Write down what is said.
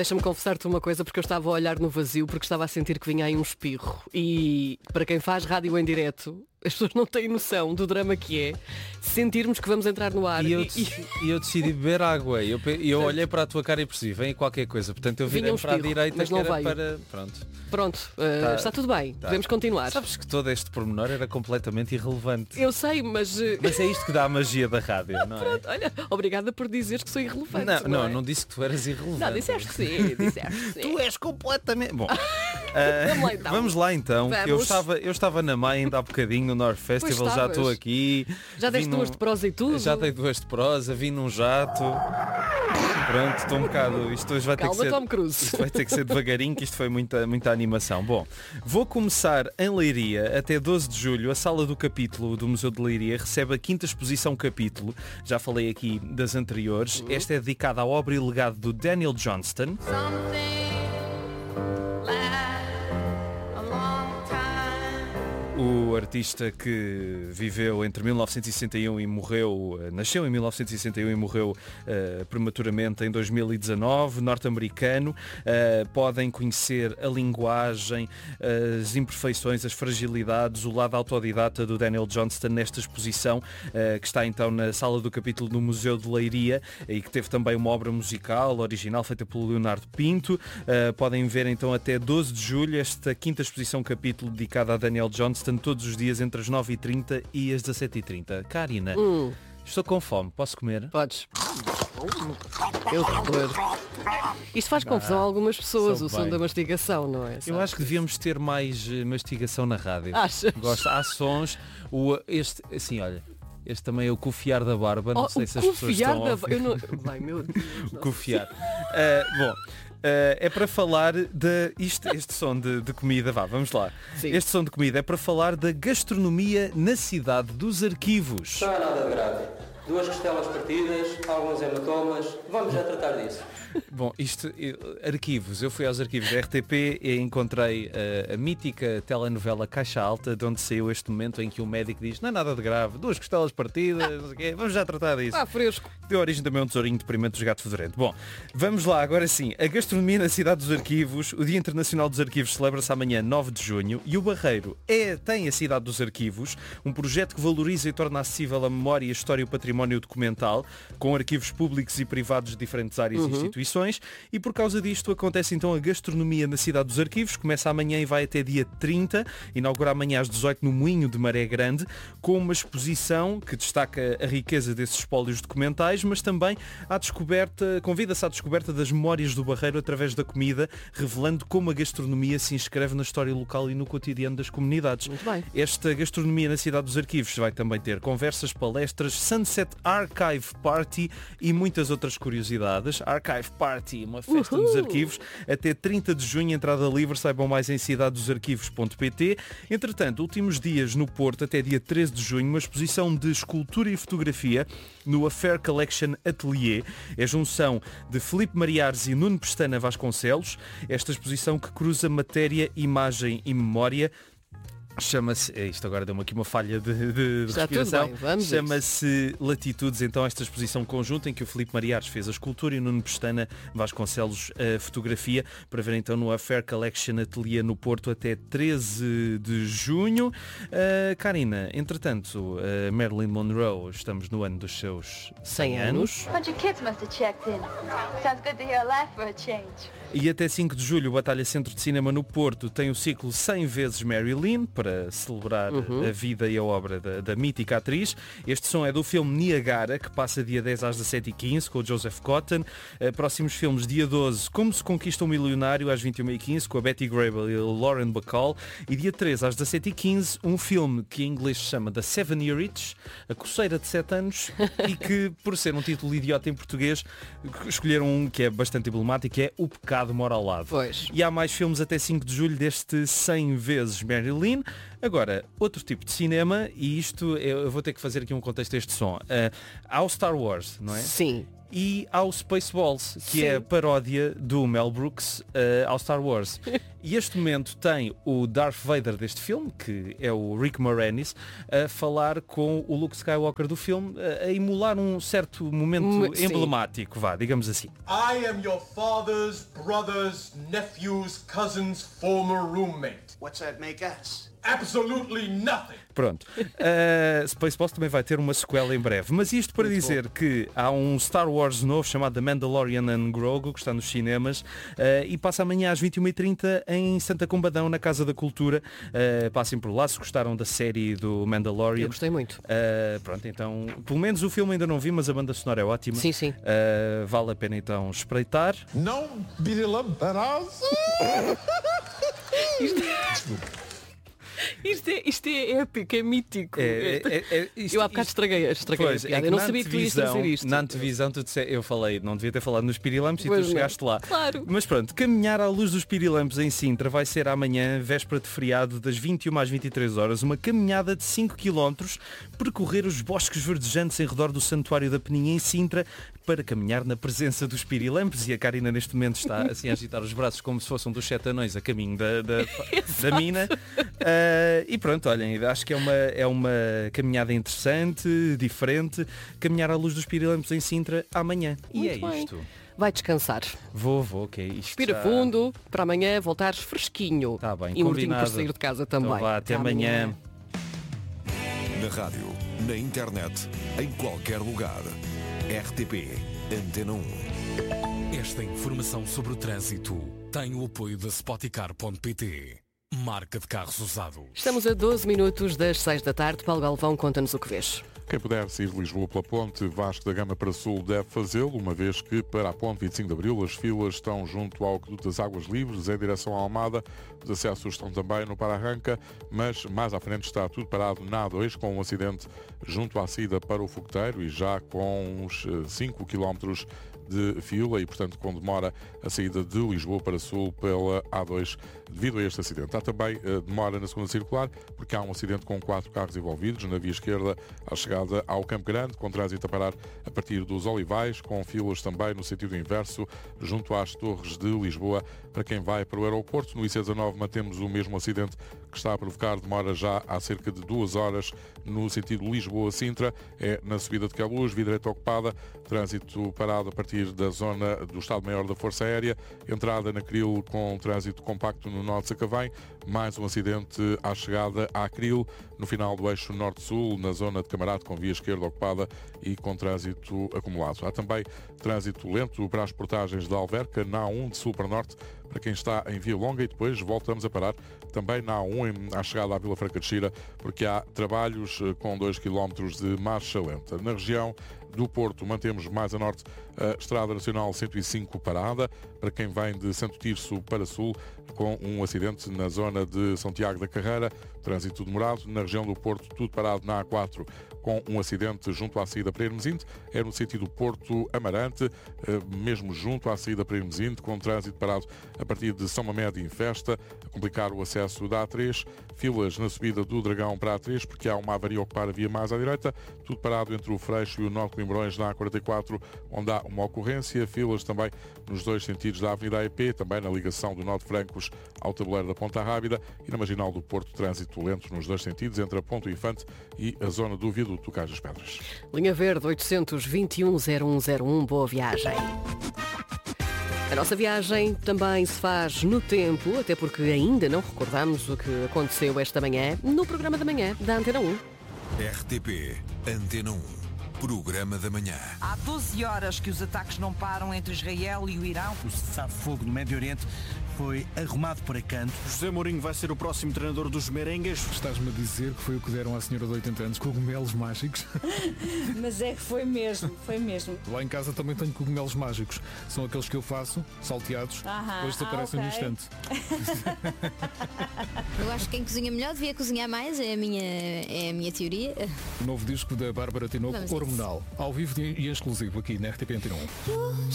Deixa-me confessar-te uma coisa, porque eu estava a olhar no vazio, porque estava a sentir que vinha aí um espirro. E para quem faz rádio em direto, as pessoas não têm noção do drama que é sentirmos que vamos entrar no ar. E eu decidi beber água. Eu olhei para a tua cara e percebi, vem qualquer coisa. Portanto, eu virei para a direita, mas não que era veio. para... Pronto, está tudo bem. Podemos continuar. Sabes que todo este pormenor era completamente irrelevante. Eu sei, mas... Mas é isto que dá a magia da rádio, não é? Pronto, olha, obrigada por dizeres que sou irrelevante. Não disse que tu eras irrelevante. Não, disseste que sim, disseste que sim. Tu és completamente... Bom, Vamos lá então. Vamos lá então. Eu estava na Maia ainda há bocadinho no North Festival, já estou aqui. Já deste duas de prosa e tudo? Já dei duas de prosa, vim num jato. Pronto, estou um bocado... Isto hoje vai ter que ser... Tom Cruise. Isto vai ter que ser devagarinho, que isto foi muita animação. Bom, vou começar em Leiria. Até 12 de julho, a Sala do Capítulo do Museu de Leiria recebe a 5ª exposição Capítulo. Já falei aqui das anteriores. Esta é dedicada à obra e legado do Daniel Johnston. O artista que viveu entre 1961 e morreu, nasceu em 1961 e morreu prematuramente em 2019, norte-americano. Podem conhecer a linguagem, as imperfeições, as fragilidades, o lado autodidata do Daniel Johnston nesta exposição, que está então na Sala do Capítulo do Museu de Leiria e que teve também uma obra musical original feita pelo Leonardo Pinto. Podem ver então até 12 de julho esta 5ª exposição Capítulo dedicada a Daniel Johnston, todos os dias entre as 9h30 e as 17h30. Karina, estou com fome, posso comer? Podes. Eu Isto faz confusão a algumas pessoas, o som da mastigação, não é? Eu acho que devíamos ter mais mastigação na rádio. Achas? Há sons, assim, olha... Este também é o cofiar da barba, não sei se as pessoas estão a ouvir. Vai, meu Deus. O cofiar. Bom, é para falar este som de comida, vamos lá. Sim. Este som de comida é para falar da gastronomia na cidade dos arquivos. Não é nada grave. 2 costelas partidas, alguns hematomas, vamos já tratar disso. Bom, arquivos. Eu fui aos arquivos da RTP e encontrei a mítica telenovela Caixa Alta, de onde saiu este momento em que o médico diz: não é nada de grave, 2 costelas partidas, vamos já tratar disso. Fresco. Deu origem também a um tesourinho deprimente dos gatos fedorento. Bom, vamos lá, agora sim. A gastronomia na cidade dos arquivos. O Dia Internacional dos Arquivos celebra-se amanhã, 9 de junho, e o Barreiro tem a cidade dos arquivos, um projeto que valoriza e torna acessível a memória, a história e o património documental, com arquivos públicos e privados de diferentes áreas e instituições. E por causa disto acontece então a gastronomia na cidade dos arquivos. Começa amanhã e vai até dia 30, inaugura amanhã às 18 no Moinho de Maré Grande, com uma exposição que destaca a riqueza desses espólios documentais, mas também convida-se à descoberta das memórias do Barreiro através da comida, revelando como a gastronomia se inscreve na história local e no cotidiano das comunidades. Muito bem. Esta gastronomia na cidade dos arquivos vai também ter conversas, palestras, Sunset Archive Party e muitas outras curiosidades. Archive Party, uma festa nos arquivos, até 30 de junho, entrada livre, saibam mais em cidadedosarquivos.pt. Entretanto, últimos dias no Porto, até dia 13 de junho, uma exposição de escultura e fotografia no Affair Collection Atelier. É a junção de Filipe Mariares e Nuno Pestana Vasconcelos. Esta exposição que cruza matéria, imagem e memória. Chama-se, isto agora deu-me aqui uma falha de respiração, chama-se Latitudes, então esta exposição conjunta em que o Filipe Mariares fez a escultura e o Nuno Pestana Vasconcelos a fotografia, para ver então no Affair Collection Atelier no Porto até 13 de junho. Karina, entretanto, Marilyn Monroe, estamos no ano dos seus 100 anos. E até 5 de julho, o Batalha Centro de Cinema no Porto tem o ciclo 100 vezes Marilyn, para celebrar a vida e a obra da mítica atriz. Este som é do filme Niagara, que passa dia 10 às 17h15, com o Joseph Cotton. Próximos filmes, dia 12, Como se conquista um milionário, às 21h15, com a Betty Grable e o Lauren Bacall. E dia 13 às 17h15, um filme que em inglês se chama The 7 Year Itch, a coceira de 7 anos, e que, por ser um título idiota em português, escolheram um que é bastante emblemático, que é O Pecado Mora ao Lado. Pois. E há mais filmes até 5 de julho deste 100 vezes Marilyn. Agora, outro tipo de cinema, e isto eu vou ter que fazer aqui um contexto a este som. Há o Star Wars, não é? Sim. E ao Spaceballs, que é a paródia do Mel Brooks ao Star Wars. E este momento tem o Darth Vader deste filme, que é o Rick Moranis, a falar com o Luke Skywalker do filme, a emular um certo momento emblemático, digamos assim. I am your father's brother's nephew's cousin's former roommate. What's that make us? Absolutely nothing. Pronto. Spaceballs também vai ter uma sequela em breve. Mas isto para dizer que há um Star Wars novo chamado The Mandalorian and Grogu, que está nos cinemas, e passa amanhã às 21h30 em Santa Combadão, na Casa da Cultura. Passem por lá se gostaram da série do Mandalorian. Eu gostei muito. Pronto, então, pelo menos o filme ainda não vi, mas a banda sonora é ótima. Sim, sim. Vale a pena então espreitar. Não, Isto é épico, é mítico. Eu há bocado estraguei a piada. Eu não sabia que tu ias trazer isto. Na antevisão eu falei, não devia ter falado nos Pirilampos e tu chegaste lá. Claro. Mas pronto, caminhar à luz dos Pirilampos em Sintra vai ser amanhã, véspera de feriado, das 21 às 23 horas, uma caminhada de 5 km, percorrer os bosques verdejantes em redor do Santuário da Peninha em Sintra, para caminhar na presença dos Pirilampos. E a Karina neste momento está assim a agitar os braços como se fossem dos 7 anões a caminho da mina. E pronto, olhem, acho que é uma caminhada interessante, diferente, caminhar à luz dos Pirilampos em Sintra amanhã. Muito e é bem. isto. Vai descansar. Vou, ok. Respira fundo, para amanhã voltares fresquinho. Tá bem, e combinado. mortinho por sair de casa também. Então vá, até amanhã. Na rádio, na internet, em qualquer lugar. RTP Antena 1. Esta informação sobre o trânsito tem o apoio da Spoticar.pt, marca de carros usados. Estamos a 12 minutos das 6 da tarde. Paulo Galvão, conta-nos o que vês. Quem puder sair de Lisboa pela ponte Vasco da Gama para Sul deve fazê-lo, uma vez que para a ponte 25 de Abril as filas estão junto ao Aqueduto das Águas Livres, em direção à Almada. Os acessos estão também no para-arranca, mas mais à frente está tudo parado na A2, com um acidente junto à saída para o Fogueteiro e já com uns 5 km de fila e, portanto, com demora a saída de Lisboa para Sul pela A2 devido a este acidente. Há também demora na segunda circular, porque há um acidente com 4 carros envolvidos na via esquerda à chegada ao Campo Grande, com trânsito a parar a partir dos Olivais, com filas também no sentido inverso, junto às Torres de Lisboa, para quem vai para o aeroporto. No IC19 mantemos o mesmo acidente que está a provocar demora já há cerca de 2 horas no sentido Lisboa-Sintra, é na subida de Queluz, via direita ocupada, trânsito parado a partir da zona do Estado-Maior da Força Aérea, entrada na Cril com trânsito compacto no Norte de Sacavém, mais um acidente à chegada à Cril, no final do eixo Norte-Sul, na zona de Camarate, com via esquerda ocupada e com trânsito acumulado. Há também trânsito lento para as portagens da Alverca, na A1 de Sul para Norte, para quem está em Via Longa, e depois voltamos a parar também na A1 à chegada à Vila Franca de Xira, porque há trabalhos com 2 km de marcha lenta. Na região do Porto mantemos mais a norte a Estrada Nacional 105 parada, para quem vem de Santo Tirso para Sul, com um acidente na zona de São Tiago da Carreira, trânsito demorado. Na região do Porto, tudo parado na A4, com um acidente junto à saída para Hermesinde, é no sentido Porto-Amarante, mesmo junto à saída para Hermesinde, com trânsito parado a partir de São Mamede em Festa, a complicar o acesso da A3, filas na subida do Dragão para a A3, porque há uma avaria a ocupar a via mais à direita, tudo parado entre o Freixo e o Norte de Limbrões na A44, onde há uma ocorrência, filas também nos dois sentidos da Avenida AEP, também na ligação do Norte Francos ao tabuleiro da Ponta Rábida, e na Marginal do Porto, trânsito lento nos dois sentidos, entre a Ponto Infante e a zona do viaduto do Cais das Pedras. Linha Verde 821-0101, boa viagem. A nossa viagem também se faz no tempo, até porque ainda não recordamos o que aconteceu esta manhã no programa da manhã da Antena 1. RTP Antena 1, programa da manhã. Há 12 horas que os ataques não param entre Israel e o Irão. O cessar-fogo no Médio Oriente foi arrumado para canto. José Mourinho vai ser o próximo treinador dos merengues. Estás-me a dizer que foi o que deram à senhora de 80 anos, cogumelos mágicos? Mas é que foi mesmo, foi mesmo. Lá em casa também tenho cogumelos mágicos. São aqueles que eu faço, salteados, depois desaparecem no instante. Eu acho que quem cozinha melhor devia cozinhar mais, é a minha teoria. O novo disco da Bárbara Tinoco, Hormonal, ao vivo e em exclusivo aqui na RTP Antena 1.